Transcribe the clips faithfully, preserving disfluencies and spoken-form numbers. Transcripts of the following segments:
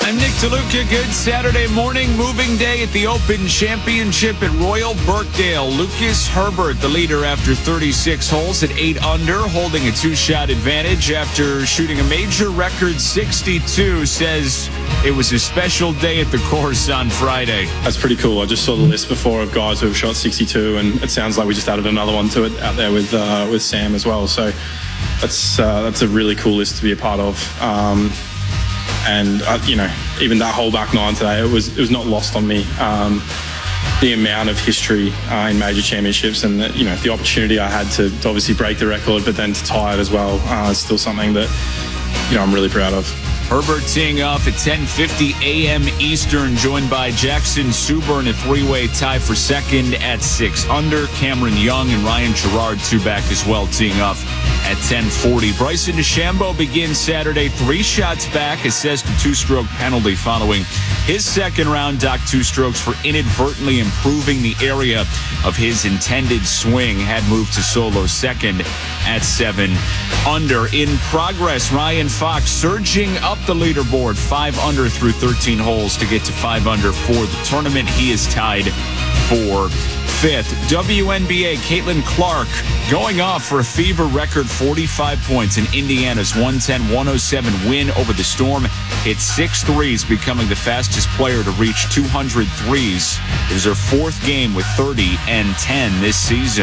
I'm Nick DeLuca. Good Saturday morning. Moving day at the Open Championship at Royal Birkdale. Lucas Herbert, the leader after thirty-six holes at eight under, holding a two-shot advantage after shooting a major record sixty-two, says it was a special day at the course on Friday. That's pretty cool. I just saw the list before of guys who have shot sixty-two, and it sounds like we just added another one to it out there with uh, with Sam as well. So that's uh, that's a really cool list to be a part of. Um, And, uh, you know, even that whole back nine today, it was it was not lost on me. Um, the amount of history uh, in major championships and, the, you know, the opportunity I had to, to obviously break the record, but then to tie it as well uh, is still something that, you know, I'm really proud of. Herbert teeing off at ten fifty a.m. Eastern, joined by Jackson Suber in a three-way tie for second at six under. Cameron Young and Ryan Gerard, two back as well, teeing off at ten forty. Bryson DeChambeau begins Saturday three shots back, assessed a two-stroke penalty following his second round dock two strokes for inadvertently improving the area of his intended swing. Had moved to solo second at seven under. In progress, Ryan Fox surging up the leaderboard, five under through thirteen holes to get to five under for the tournament. He is tied for fifth. W N B A, Caitlin Clark going off for a fever record forty-five points in Indiana's one ten one oh seven win over the Storm. Hit six threes, becoming the fastest player to reach two hundred threes. It was her fourth game with thirty and ten this season.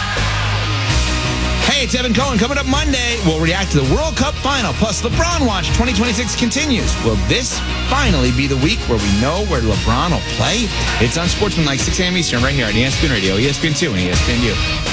Hey, it's Evan Cohen. Coming up Monday, we'll react to the World Cup final. Plus, LeBron Watch twenty twenty-six continues. Will this finally be the week where we know where LeBron will play? It's on Sportsman like six a.m. Eastern right here on E S P N Radio, E S P N two, and E S P N U.